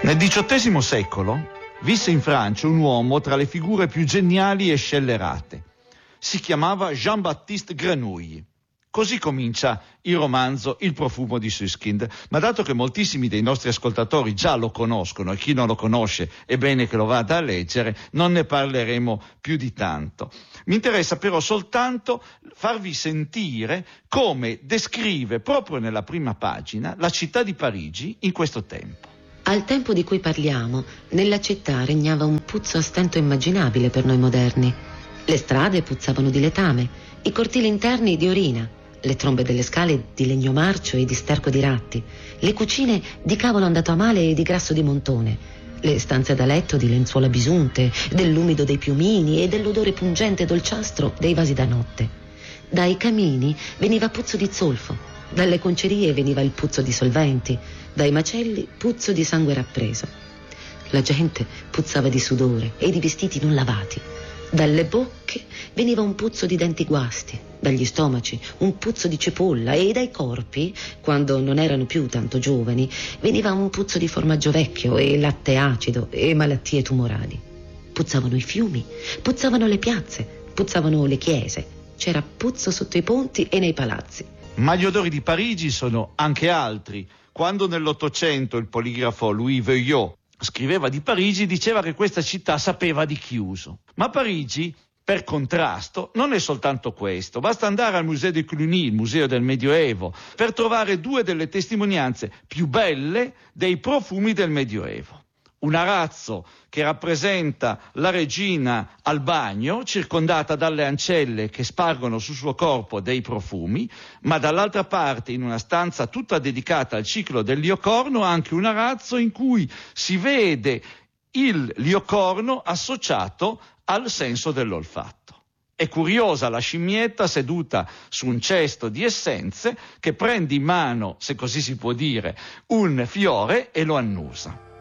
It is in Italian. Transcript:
Nel XVIII secolo visse in Francia un uomo tra le figure più geniali e scellerate. Si chiamava Jean-Baptiste Grenouille. Così comincia il romanzo Il profumo di Suskind, ma dato che moltissimi dei nostri ascoltatori già lo conoscono e chi non lo conosce è bene che lo vada a leggere, non ne parleremo più di tanto. Mi interessa però soltanto farvi sentire come descrive proprio nella prima pagina la città di Parigi in questo tempo. Al tempo di cui parliamo, nella città regnava un puzzo a stento immaginabile per noi moderni. Le strade puzzavano di letame, i cortili interni di orina, le trombe delle scale di legno marcio e di sterco di ratti, le cucine di cavolo andato a male e di grasso di montone, le stanze da letto di lenzuola bisunte, dell'umido dei piumini e dell'odore pungente e dolciastro dei vasi da notte. Dai camini veniva puzzo di zolfo, dalle concerie veniva il puzzo di solventi, dai macelli puzzo di sangue rappreso. La gente puzzava di sudore e di vestiti non lavati. Dalle bocche veniva un puzzo di denti guasti, dagli stomaci un puzzo di cipolla e dai corpi, quando non erano più tanto giovani, veniva un puzzo di formaggio vecchio e latte acido e malattie tumorali. Puzzavano i fiumi, puzzavano le piazze, puzzavano le chiese. C'era puzzo sotto i ponti e nei palazzi. Ma gli odori di Parigi sono anche altri. Quando nell'Ottocento il poligrafo Louis Veuillot scriveva di Parigi, diceva che questa città sapeva di chiuso. Ma Parigi, per contrasto, non è soltanto questo. Basta andare al Musée de Cluny, il museo del Medioevo, per trovare due delle testimonianze più belle dei profumi del Medioevo. Un arazzo che rappresenta la regina al bagno, circondata dalle ancelle che spargono sul suo corpo dei profumi, ma dall'altra parte, in una stanza tutta dedicata al ciclo del Liocorno, anche un arazzo in cui si vede il Liocorno associato al senso dell'olfatto. È curiosa la scimmietta seduta su un cesto di essenze che prende in mano, se così si può dire, un fiore e lo annusa.